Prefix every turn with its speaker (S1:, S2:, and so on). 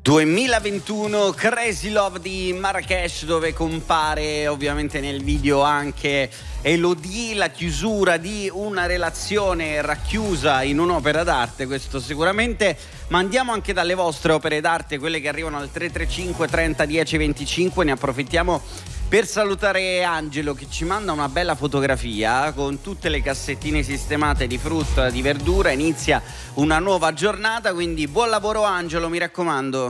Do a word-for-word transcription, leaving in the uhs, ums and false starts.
S1: duemilaventuno Crazy Love di Marrakesh, dove compare ovviamente nel video anche Elodie, la chiusura di una relazione racchiusa in un'opera d'arte, questo sicuramente. Ma andiamo anche dalle vostre opere d'arte, quelle che arrivano al tre tre cinque trenta dieci venticinque. Ne approfittiamo per salutare Angelo, che ci manda una bella fotografia con tutte le cassettine sistemate di frutta, di verdura. Inizia una nuova giornata, quindi buon lavoro Angelo, mi raccomando.